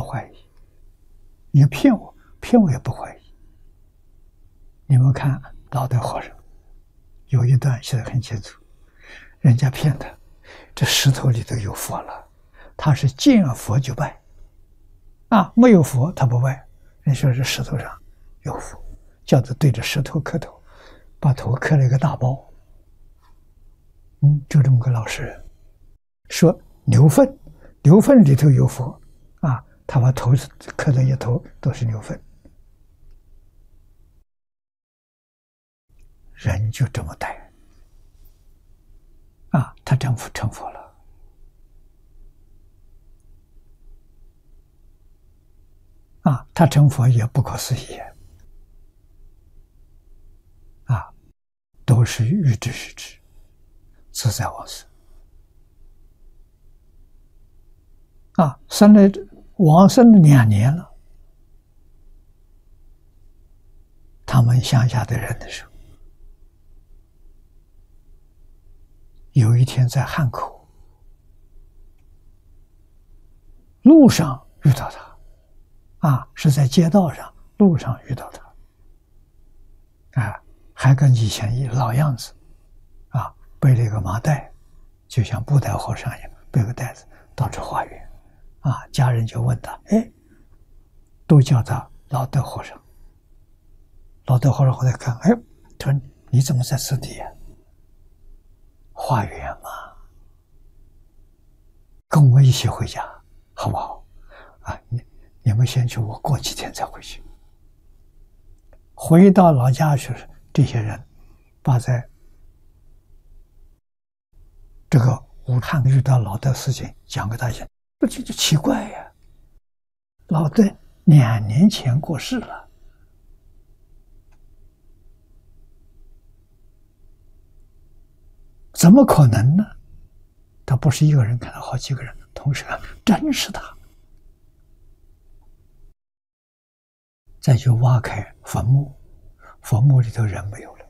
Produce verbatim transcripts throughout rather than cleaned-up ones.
怀疑。你骗我，骗我也不怀疑。你们看老德和尚有一段写得很清楚，人家骗他，这石头里头有佛了，他是见佛就拜，啊，没有佛他不拜。人说这石头上有佛，叫他对着石头磕头，把头磕了一个大包。嗯，就这么个老实人，说牛粪，牛粪里头有佛，啊，他把头磕的一头都是牛粪。人就这么待，啊，他真成佛了。啊，他成佛也不可思议，啊，都是欲知时知，自在往生。啊，生了往生了两年了，他们乡下的人的时候，有一天在汉口路上遇到他，啊，是在街道上路上遇到他，啊，还跟以前一老样子，啊，背了一个麻袋，就像布袋和尚一样，背个袋子到处化缘，啊，家人就问他，哎，都叫他老德和尚。老德和尚后来看，哎，他说你怎么在此地呀？化缘嘛，跟我一起回家好不好？啊，你你们先去，我过几天再回去。回到老家去，这些人把在这个武汉遇到老德事情讲给大家，这就就奇怪呀，老德两年前过世了，怎么可能呢？他不是一个人看到好几个人同时看，真是他。再去挖开坟墓，坟墓里头人没有了，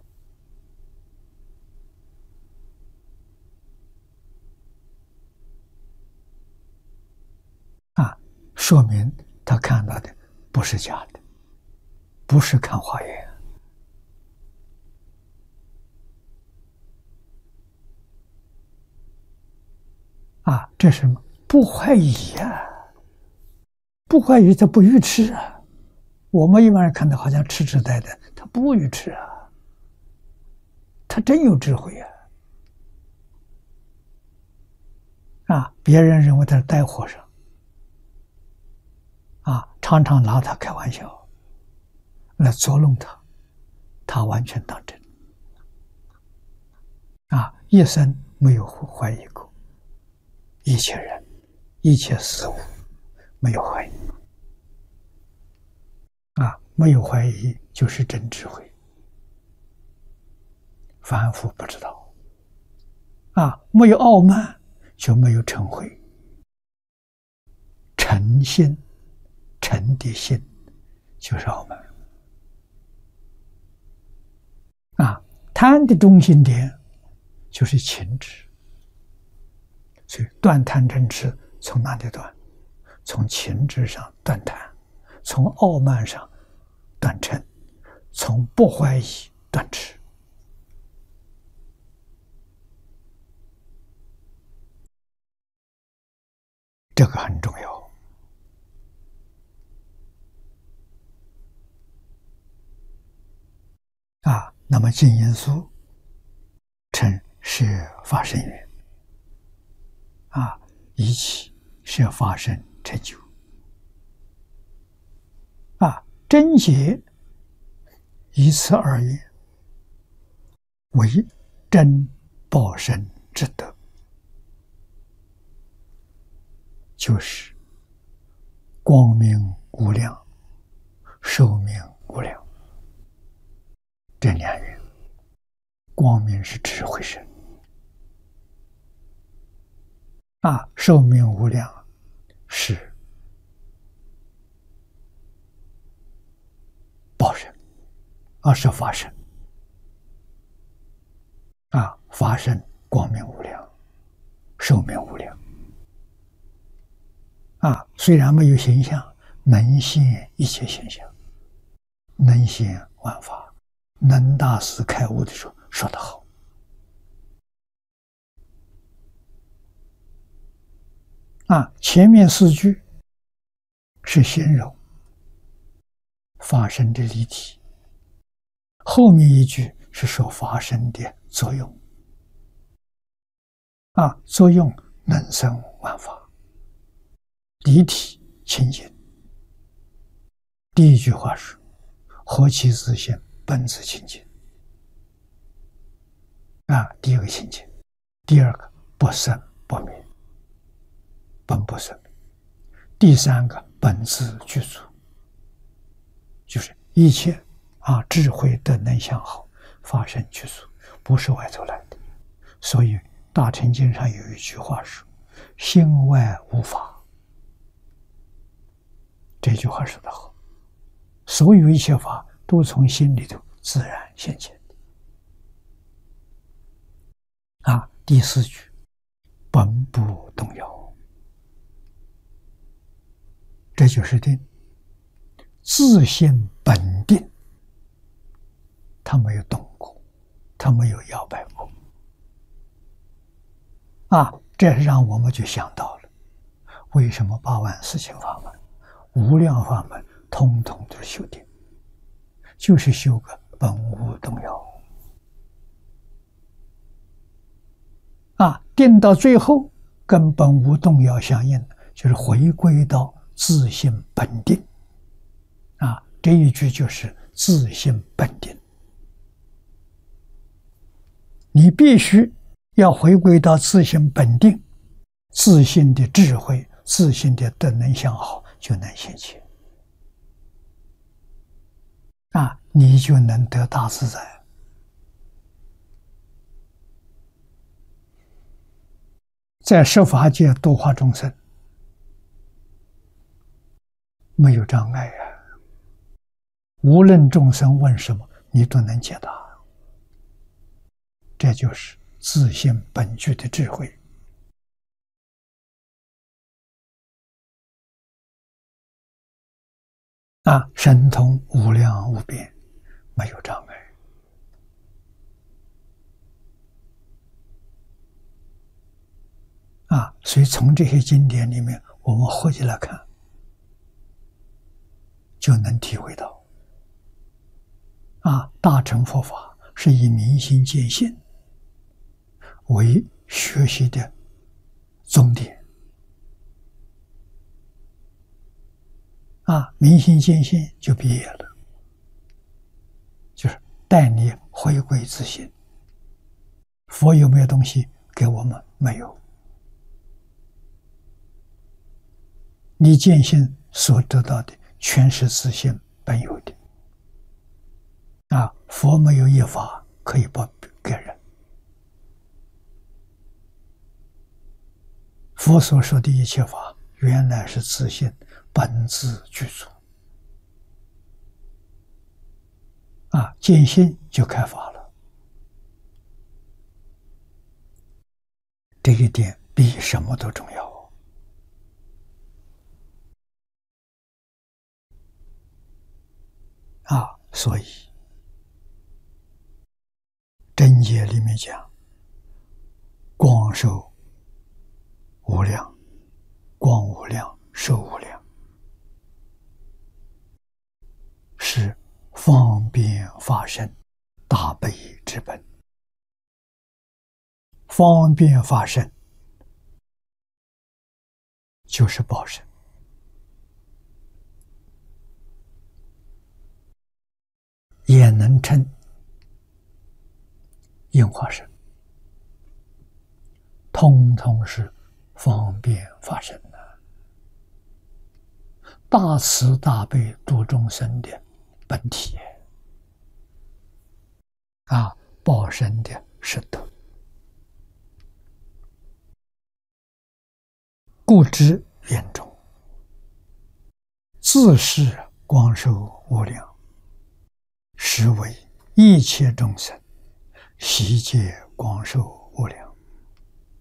啊，说明他看到的不是假的，不是看花园。啊，这是什么？不怀疑啊！不怀疑，他不愚痴啊！我们一般人看到好像痴痴呆呆，他不愚痴啊，他真有智慧啊！啊，别人认为他是呆和尚，啊，常常拿他开玩笑，来捉弄他，他完全当真，啊，一生没有怀疑过。一切人，一切事物，没有怀疑，啊，没有怀疑就是真智慧。凡夫不知道，啊，没有傲慢就没有嗔恚，嗔心、嗔的心就是傲慢，啊，贪的中心点就是情执。所以断贪嗔痴从哪里断？从情执上断贪，从傲慢上断嗔，从不怀疑断痴。这个很重要。啊，那么净因素称是发生缘。啊，一起是发生成就。啊，真解以此而言，为真报身之德，就是光明无量，寿命无量。这两缘，光明是智慧身。啊，寿命无量是报身，啊，是法身。啊，法身光明无量，寿命无量。 啊，虽然没有形象，能现一切现象，能现万法。能大师开悟的时候说得好。啊，前面四句是形容发生的立体，后面一句是说发生的作用。啊，作用能生万法，立体清净。第一句话是何其自性，本自清净。啊，第一个清净。第二个不生不灭，本不生灭。第三个本自具足，就是一切啊智慧德能相好发生具足，不是外头来的。所以大乘经上有一句话说：“心外无法。”这句话说得好，所有一切法都从心里头自然现前的。啊，第四句本不动摇，这就是定，自性本定，它没有动过，它没有摇摆过。啊，这让我们就想到了，为什么八万四千法门、无量法门，通通都是修定，就是修个本无动摇。啊，定到最后跟本无动摇相应，就是回归到自性本定。啊，这一句就是自性本定。你必须要回归到自性本定，自性的智慧、自性的德能相好就能现前。啊，你就能得大自在。在十法界度化众生，没有障碍啊！无论众生问什么，你都能解答。这就是自性本具的智慧。啊，神通无量无边，没有障碍。啊，所以从这些经典里面，我们合起来看，就能体会到，啊，大乘佛法是以明心见性为学习的重点。啊，明心见性就毕业了，就是带你回归自性。佛有没有东西给我们？没有。你见性所得到的全是自性本有的。啊，佛没有一法可以报给人。佛所说的一切法，原来是自性本自具足。啊，见性就开法了。这一点比什么都重要。啊，所以真解里面讲，光寿无量，光无量，寿无量，是方便法身大悲之本。方便法身就是报身。也能称应化身，通通是方便法身的，大慈大悲度众生的本体。啊，报身的是德，故知圆中，自是光寿无量，实为一切众生悉皆光寿无量。